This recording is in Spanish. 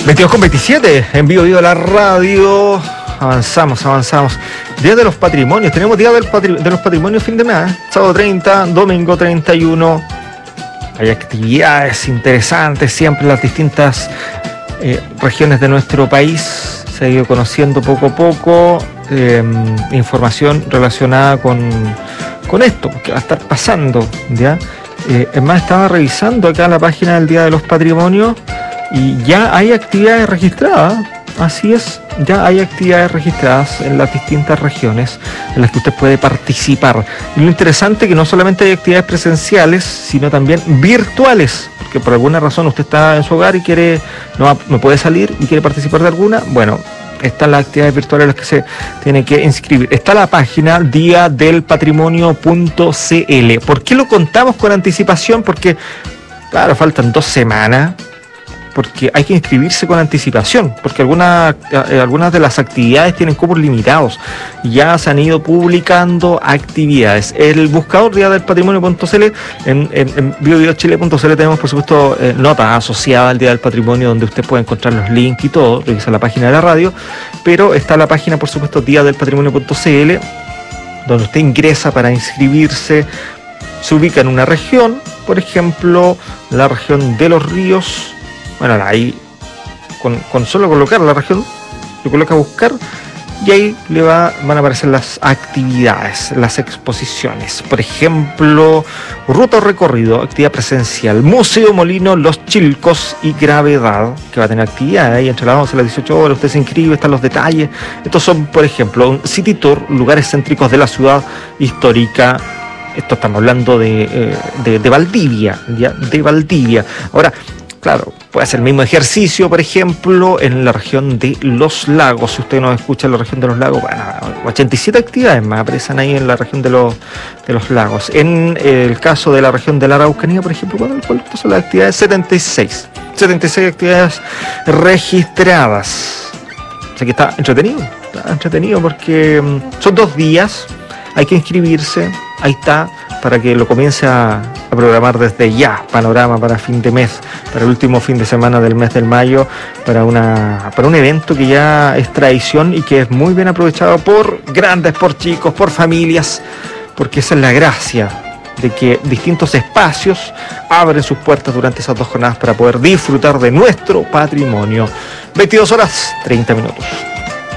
22:27, en vivo la radio. Avanzamos. Día de los Patrimonios. Tenemos Día de los Patrimonios fin de mes. Sábado 30, domingo 31. Hay actividades interesantes siempre en las distintas regiones de nuestro país. Se ha ido conociendo poco a poco información relacionada con esto que va a estar pasando, ¿ya? Es más, estaba revisando acá la página del Día de los Patrimonios y ya hay actividades registradas. Así es, ya hay actividades registradas en las distintas regiones en las que usted puede participar. Y lo interesante es que no solamente hay actividades presenciales, sino también virtuales, porque por alguna razón usted está en su hogar y no puede salir y quiere participar de alguna. Bueno, están las actividades virtuales en las que se tiene que inscribir. Está la página diadelpatrimonio.cl. ¿Por qué lo contamos con anticipación? Porque, claro, faltan 2 semanas. Porque hay que inscribirse con anticipación, porque algunas de las actividades tienen cupos limitados. Ya se han ido publicando actividades. El buscador diadelpatrimonio.cl, en biobiochile.cl tenemos, por supuesto, notas asociadas al Día del Patrimonio, donde usted puede encontrar los links y todo, revisa la página de la radio, pero está la página, por supuesto, diadelpatrimonio.cl, donde usted ingresa para inscribirse, se ubica en una región, por ejemplo, la región de Los Ríos. Bueno, ahí con solo colocar la región, lo coloca a buscar y ahí le van a aparecer las actividades, las exposiciones. Por ejemplo, ruta o recorrido, actividad presencial, Museo Molino Los Chilcos y Gravedad, que va a tener actividades ahí entre las 11 y las 18 horas. Usted se inscribe, están los detalles. Estos son, por ejemplo, un city tour, lugares céntricos de la ciudad histórica. Esto estamos hablando de Valdivia, ¿ya? De Valdivia. Ahora, claro, puede hacer el mismo ejercicio, por ejemplo, en la región de Los Lagos. Si usted nos escucha en la región de Los Lagos, bueno, 87 actividades más aparecen ahí en la región de los Lagos. En el caso de la región de la Araucanía, por ejemplo, ¿cuántas son las actividades? 76 actividades registradas. O sea que está entretenido porque son 2 días, hay que inscribirse, ahí está, para que lo comience a programar desde ya. Panorama para fin de mes, para el último fin de semana del mes del mayo, para un evento que ya es tradición y que es muy bien aprovechado por grandes, por chicos, por familias, porque esa es la gracia de que distintos espacios abren sus puertas durante esas 2 jornadas para poder disfrutar de nuestro patrimonio. 22:30.